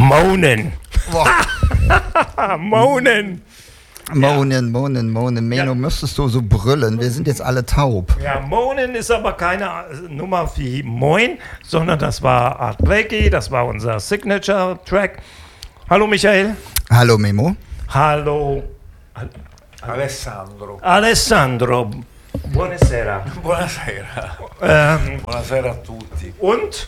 Moanen. Moanen. Moanen. Menno, müsstest du so brüllen? Wir sind jetzt alle taub. Ja, Moanen ist aber keine Nummer wie Moin, sondern das war Art Blakey, das war unser Signature-Track. Hallo Michael. Hallo Memo. Hallo Alessandro. Buonasera. Buonasera a tutti. Und?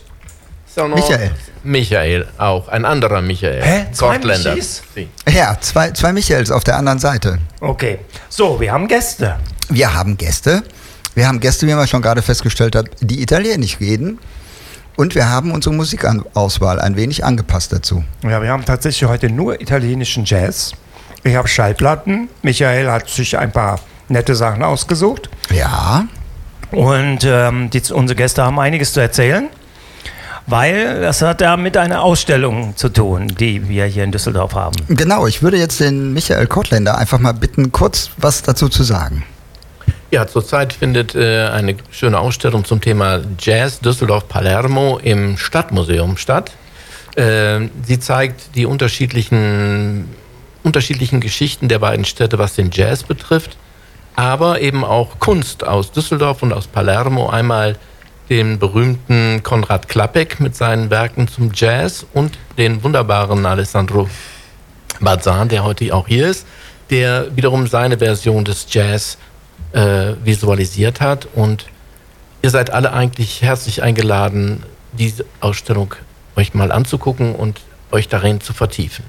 Michael, auch ein anderer Michael. Hä? Zwei Kortländer. Michis? Ja, zwei Michaels auf der anderen Seite. Okay, so, wir haben Gäste. Wir haben Gäste, wie man schon gerade festgestellt hat, die Italienisch reden. Und wir haben unsere Musikauswahl ein wenig angepasst dazu. Ja, wir haben tatsächlich heute nur italienischen Jazz. Ich habe Schallplatten. Michael hat sich ein paar nette Sachen ausgesucht. Ja. Und unsere Gäste haben einiges zu erzählen. Weil das hat ja mit einer Ausstellung zu tun, die wir hier in Düsseldorf haben. Genau, ich würde jetzt den Michael Kortländer einfach mal bitten, kurz was dazu zu sagen. Ja, zurzeit findet eine schöne Ausstellung zum Thema Jazz Düsseldorf-Palermo im Stadtmuseum statt. Sie zeigt die unterschiedlichen Geschichten der beiden Städte, was den Jazz betrifft, aber eben auch Kunst aus Düsseldorf und aus Palermo. Einmal den berühmten Konrad Klappek mit seinen Werken zum Jazz und den wunderbaren Alessandro Balzan, der heute auch hier ist, der wiederum seine Version des Jazz visualisiert hat. Und ihr seid alle eigentlich herzlich eingeladen, diese Ausstellung euch mal anzugucken und euch darin zu vertiefen.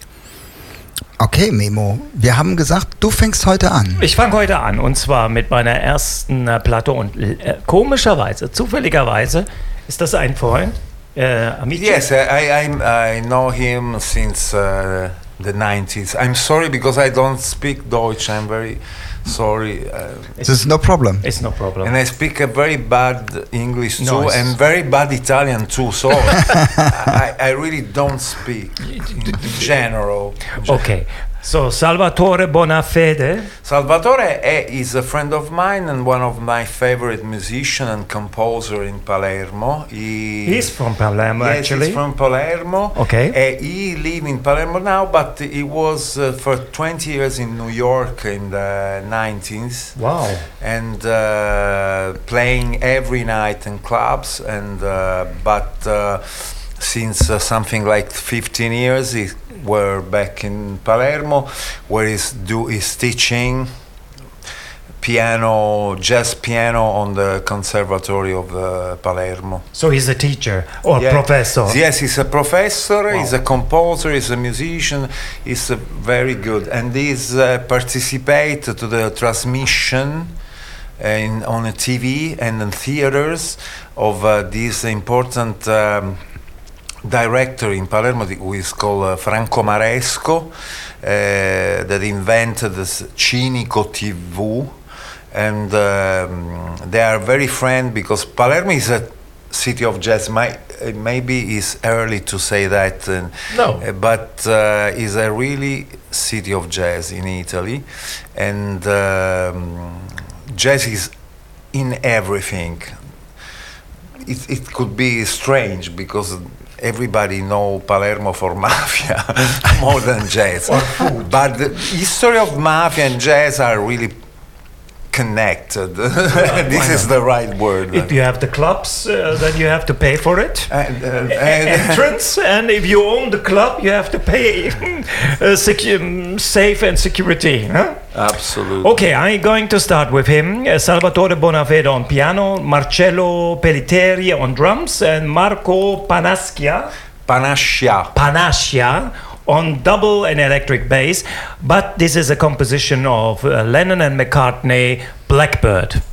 Okay, Memo, wir haben gesagt, du fängst heute an. Ich fange heute an, und zwar mit meiner ersten Platte. Und komischerweise, zufälligerweise, ist das ein Freund, Amici? Yes, I know him since the 90s. I'm sorry because I don't speak Deutsch. I'm very sorry. This is no problem. It's no problem. And I speak a very bad English too, Nice. and very bad Italian too. So I really don't speak in general. Okay, so Salvatore Bonafede. Salvatore is a friend of mine and one of my favorite musicians and composer in Palermo. He's from Palermo, yes, actually. He's from Palermo. Okay. He lives in Palermo now, but he was for 20 years in New York in the 90s. Wow. And playing every night in clubs, and since something like 15 years, we're back in Palermo, where he's teaching jazz piano on the Conservatory of Palermo. So he's a teacher or professor? Yes, he's a professor, Wow. He's a composer, he's a musician, he's very good. And he's participate to the transmission on the TV and in theaters of this important director in Palermo who is called Franco Maresco, that invented this Cinico TV, and they are very friends because Palermo is a city of jazz. Maybe it's early to say that, No. But is a really city of jazz in Italy, and jazz is in everything. It could be strange because everybody know Palermo for mafia more than jazz. But the history of mafia and jazz are really connected. This is the right word. If you have the clubs, then you have to pay for it. Entrance, and if you own the club, you have to pay safe and security. Huh? Absolutely. Okay, I'm going to start with him. Salvatore Bonafede on piano, Marcello Pelliteri on drums, and Marco Panascia on double and electric bass. But this is a composition of Lennon and McCartney, Blackbird.